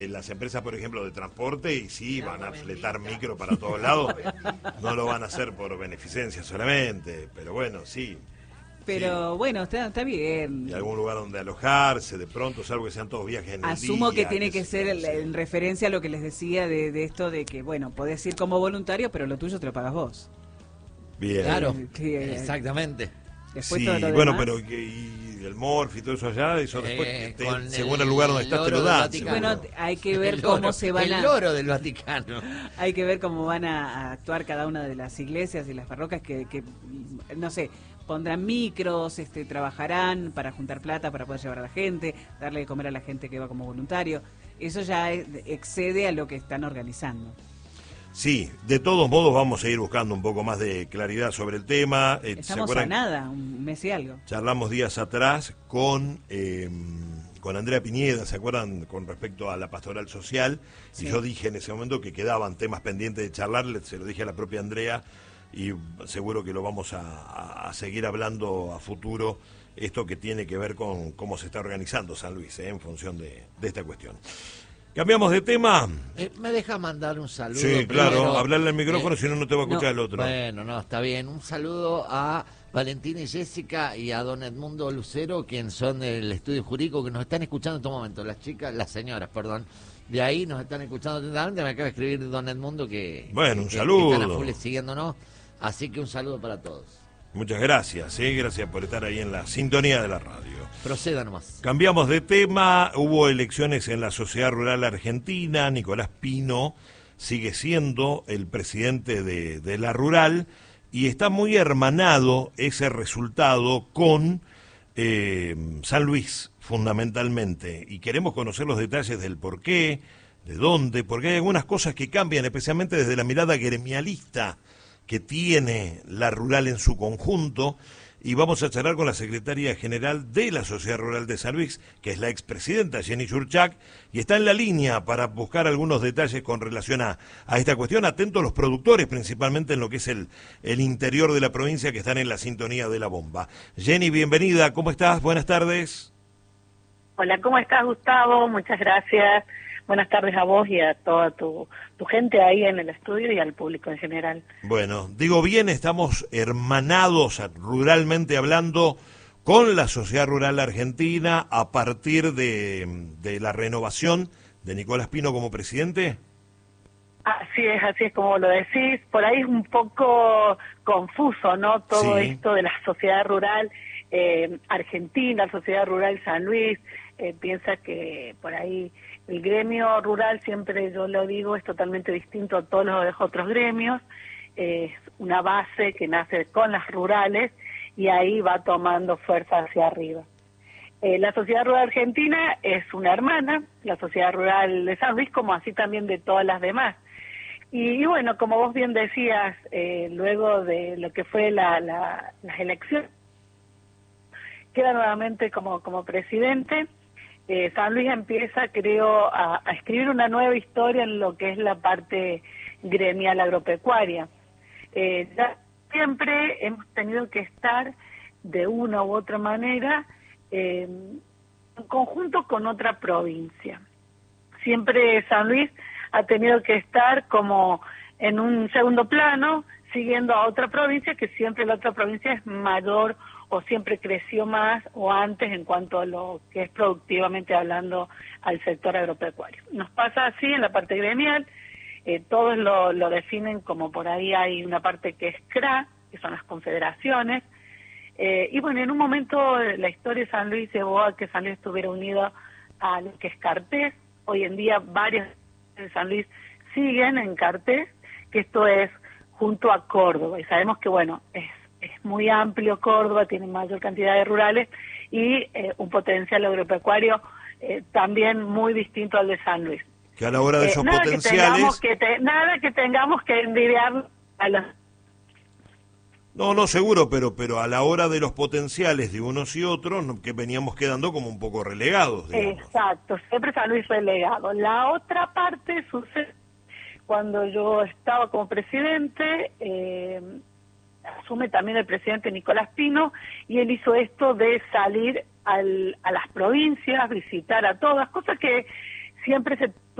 las empresas, por ejemplo, de transporte, y sí, van a fletar micro para todos lados, no lo van a hacer por beneficencia solamente, pero bueno, sí. Pero Sí. bueno, está bien. Y algún lugar donde alojarse, de pronto, salvo que sean todos viajes en el Asumo día. que tiene qué que sé ser yo, no sé. en referencia a lo que les decía de esto de que, bueno, podés ir como voluntario, pero lo tuyo te lo pagas vos. Bien. Claro, Sí, exactamente. Después Sí, todo lo bueno, demás. pero y el morf y todo eso allá, eso después, según el el lugar donde estás, te loro lo del dan. Vaticano. seguro. Bueno, hay que ver El cómo loro, se van el loro del Vaticano. hay que ver cómo van a actuar cada una de las iglesias y las parroquias que no sé, pondrán micros, trabajarán para juntar plata para poder llevar a la gente, darle de comer a la gente que va como voluntario. Eso ya excede a lo que están organizando. Sí, de todos modos vamos a ir buscando un poco más de claridad sobre el tema. ¿Se Estamos a acuerdan? nada, un mes y algo. Charlamos días atrás con Andrea Piñeda, ¿se acuerdan? Con respecto a la pastoral social. Sí. Y yo dije en ese momento que quedaban temas pendientes de charlar, se lo dije a la propia Andrea, y seguro que lo vamos a seguir hablando a futuro, esto que tiene que ver con cómo se está organizando San Luis, en función de esta cuestión. Cambiamos de tema. ¿Me deja mandar un saludo? Sí, claro, primero? hablarle al micrófono, si no, no te va a escuchar el otro. Bueno, no, está bien. Un saludo a Valentina y Jessica y a don Edmundo Lucero, quien son del estudio jurídico, que nos están escuchando en este momento. Las chicas, las señoras, perdón. De ahí nos están escuchando atentamente. Me acaba de escribir don Edmundo que, bueno, un que saludo. están a full siguiéndonos. Así que un saludo para todos. Muchas gracias, gracias por estar ahí en la sintonía de la radio. Proceda nomás. Cambiamos de tema, hubo elecciones en la Sociedad Rural Argentina, Nicolás Pino sigue siendo el presidente de la Rural y está muy hermanado ese resultado con San Luis, fundamentalmente, y queremos conocer los detalles del por qué, de dónde, porque hay algunas cosas que cambian, especialmente desde la mirada gremialista que tiene la Rural en su conjunto, y vamos a charlar con la secretaria general de la Sociedad Rural de San Luis, que es la expresidenta Jenny Yurchak, y está en la línea para buscar algunos detalles con relación a esta cuestión. Atentos los productores, principalmente en lo que es el interior de la provincia, que están en la sintonía de la bomba. Jenny, bienvenida, ¿cómo estás? Buenas tardes. Hola, ¿cómo estás, Gustavo? Muchas gracias. Buenas tardes a vos y a toda tu gente ahí en el estudio y al público en general. Bueno, digo bien, estamos hermanados, ruralmente hablando, con la Sociedad Rural Argentina a partir de la renovación de Nicolás Pino como presidente. Así es como lo decís. Por ahí es un poco confuso, ¿no? Todo Sí. esto de la Sociedad Rural Argentina, Sociedad Rural San Luis. Piensa que por ahí el gremio rural, siempre yo lo digo, es totalmente distinto a todos los otros gremios. Es una base que nace con las rurales y ahí va tomando fuerza hacia arriba. La Sociedad Rural Argentina es una hermana, la Sociedad Rural de San Luis, como así también de todas las demás. Y bueno, como vos bien decías, luego de lo que fue las elecciones, queda nuevamente como presidente. San Luis empieza, creo, a escribir una nueva historia en lo que es la parte gremial agropecuaria. Ya siempre hemos tenido que estar de una u otra manera en conjunto con otra provincia. Siempre San Luis ha tenido que estar como en un segundo plano, siguiendo a otra provincia, que siempre la otra provincia es mayor o siempre creció más o antes en cuanto a lo que es productivamente hablando al sector agropecuario. Nos pasa así en la parte gremial, todos lo definen como por ahí hay una parte que es CRA, que son las confederaciones, y bueno, en un momento la historia de San Luis llevó a que San Luis estuviera unido a lo que es Cartés. Hoy en día varias de San Luis siguen en Cartés, que esto es junto a Córdoba, y sabemos que bueno, es muy amplio Córdoba, tiene mayor cantidad de rurales y un potencial agropecuario también muy distinto al de San Luis. Que a la hora de esos potenciales... Nada que tengamos que envidiar a los... No, seguro, pero a la hora de los potenciales de unos y otros, que veníamos quedando como un poco relegados, digamos. Exacto, siempre San Luis relegado. La otra parte sucede cuando yo estaba como presidente, asume también el presidente Nicolás Pino, y él hizo esto de salir a las provincias, visitar a todas, cosas que siempre se